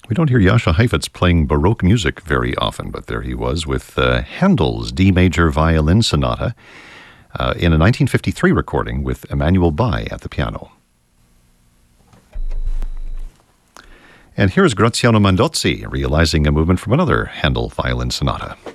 We don't hear Jascha Heifetz playing Baroque music very often, but there he was with Handel's D major violin sonata in a 1953 recording with Emanuel Bai at the piano. And here's Graziano Mandozzi realizing a movement from another Handel violin sonata.